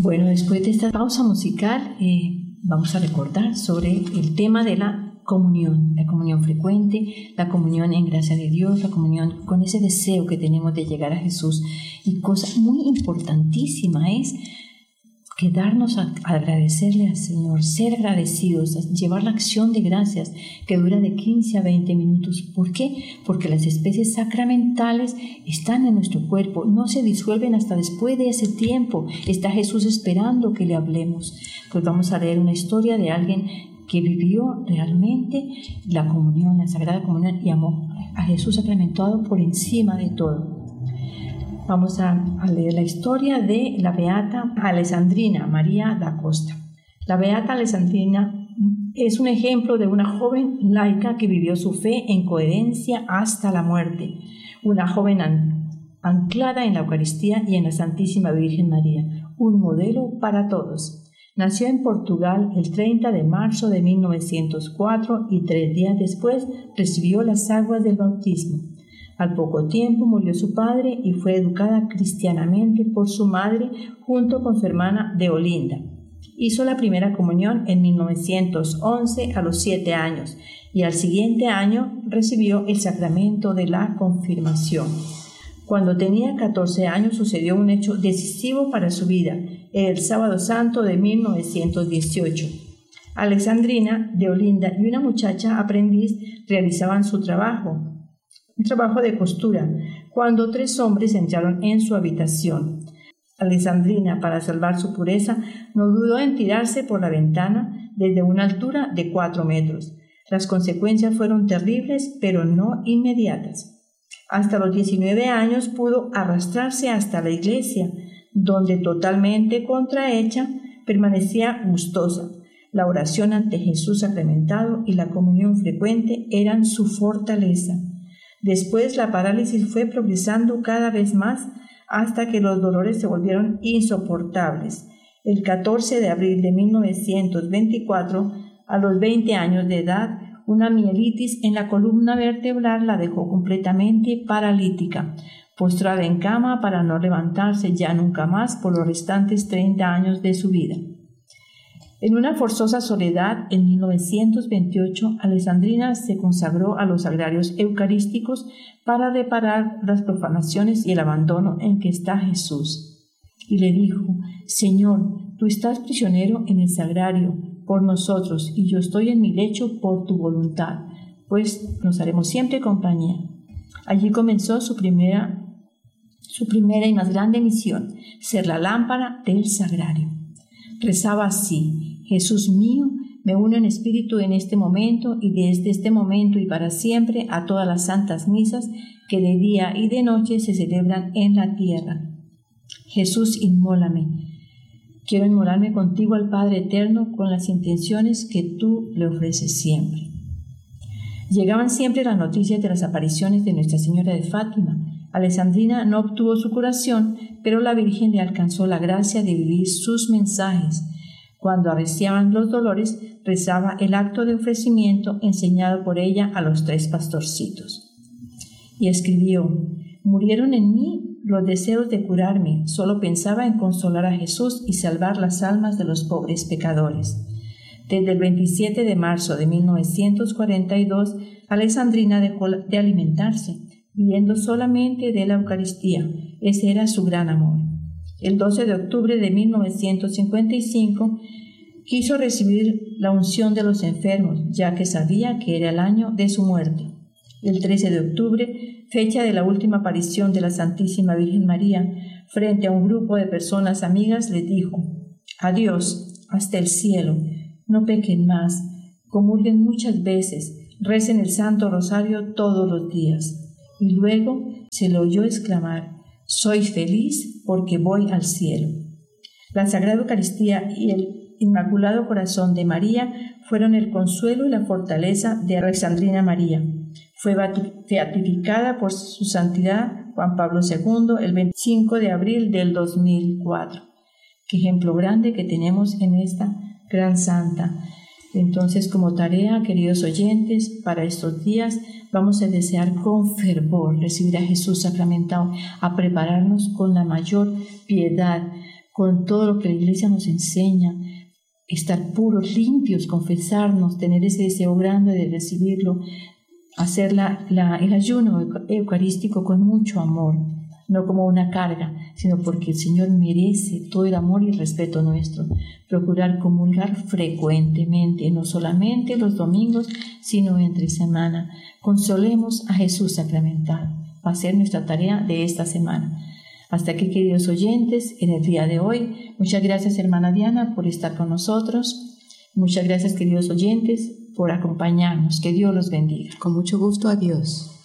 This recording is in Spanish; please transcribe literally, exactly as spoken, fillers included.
Bueno, después de esta pausa musical, eh, vamos a recordar sobre el tema de la comunión, la comunión frecuente, la comunión en gracia de Dios, la comunión con ese deseo que tenemos de llegar a Jesús. Y cosa muy importantísima es quedarnos a agradecerle al Señor, ser agradecidos, llevar la acción de gracias que dura de quince a veinte minutos. ¿Por qué? Porque las especies sacramentales están en nuestro cuerpo, no se disuelven hasta después de ese tiempo. Está Jesús esperando que le hablemos. Pues vamos a leer una historia de alguien que vivió realmente la comunión, la Sagrada Comunión, y amó a Jesús sacramentado por encima de todo. Vamos a, a leer la historia de la beata Alessandrina María da Costa. La beata Alessandrina es un ejemplo de una joven laica que vivió su fe en coherencia hasta la muerte, una joven an- anclada en la Eucaristía y en la Santísima Virgen María, un modelo para todos. Nació en Portugal el treinta de marzo de mil novecientos cuatro y tres días después recibió las aguas del bautismo. Al poco tiempo murió su padre y fue educada cristianamente por su madre junto con su hermana de Olinda. Hizo la primera comunión en mil novecientos once a los siete años y al siguiente año recibió el sacramento de la confirmación. Cuando tenía catorce años sucedió un hecho decisivo para su vida, el Sábado Santo de mil novecientos dieciocho. Alessandrina de Olinda y una muchacha aprendiz realizaban su trabajo, un trabajo de costura, cuando tres hombres entraron en su habitación. Alessandrina, para salvar su pureza, no dudó en tirarse por la ventana desde una altura de cuatro metros. Las consecuencias fueron terribles, pero no inmediatas. Hasta los diecinueve años pudo arrastrarse hasta la iglesia, donde totalmente contrahecha permanecía gustosa. La oración ante Jesús sacramentado y la comunión frecuente eran su fortaleza. Después la parálisis fue progresando cada vez más hasta que los dolores se volvieron insoportables. El catorce de abril de mil novecientos veinticuatro, a los veinte años de edad, una mielitis en la columna vertebral la dejó completamente paralítica, postrada en cama para no levantarse ya nunca más por los restantes treinta años de su vida. En una forzosa soledad, en mil novecientos veintiocho, Alessandrina se consagró a los sagrarios eucarísticos para reparar las profanaciones y el abandono en que está Jesús. Y le dijo: Señor, tú estás prisionero en el sagrario por nosotros, y yo estoy en mi lecho por tu voluntad, pues nos haremos siempre compañía. Allí comenzó su primera, su primera y más grande misión, ser la lámpara del sagrario. Rezaba así: Jesús mío, me uno en espíritu en este momento y desde este momento y para siempre a todas las santas misas que de día y de noche se celebran en la tierra. Jesús, inmólame. Quiero inmolarme contigo al Padre Eterno con las intenciones que tú le ofreces siempre. Llegaban siempre las noticias de las apariciones de Nuestra Señora de Fátima. Alessandrina no obtuvo su curación, pero la Virgen le alcanzó la gracia de vivir sus mensajes. Cuando arreciaban los dolores, rezaba el acto de ofrecimiento enseñado por ella a los tres pastorcitos. Y escribió: murieron en mí los deseos de curarme, solo pensaba en consolar a Jesús y salvar las almas de los pobres pecadores. Desde el veintisiete de marzo de mil novecientos cuarenta y dos, Alessandrina dejó de alimentarse, viviendo solamente de la Eucaristía. Ese era su gran amor. El doce de octubre de mil novecientos cincuenta y cinco, quiso recibir la unción de los enfermos, ya que sabía que era el año de su muerte. El trece de octubre, fecha de la última aparición de la Santísima Virgen María, frente a un grupo de personas amigas, les dijo: adiós, hasta el cielo, no pequen más, comulguen muchas veces, recen el Santo Rosario todos los días. Y luego se le oyó exclamar: soy feliz porque voy al cielo. La Sagrada Eucaristía y el Inmaculado Corazón de María fueron el consuelo y la fortaleza de Alessandrina María. Fue beatificada por su santidad Juan Pablo segundo el veinticinco de abril del dos mil cuatro. Qué ejemplo grande que tenemos en esta gran santa. Entonces, como tarea, queridos oyentes, para estos días vamos a desear con fervor recibir a Jesús sacramentado, a prepararnos con la mayor piedad, con todo lo que la iglesia nos enseña, estar puros, limpios, confesarnos, tener ese deseo grande de recibirlo, hacer la, la, el ayuno eucarístico con mucho amor, no como una carga, sino porque el Señor merece todo el amor y el respeto nuestro. Procurar comulgar frecuentemente, no solamente los domingos, sino entre semana. Consolemos a Jesús sacramentado. Va a ser nuestra tarea de esta semana. Hasta aquí, queridos oyentes, en el día de hoy. Muchas gracias, hermana Diana, por estar con nosotros. Muchas gracias, queridos oyentes, por acompañarnos. Que Dios los bendiga. Con mucho gusto, adiós.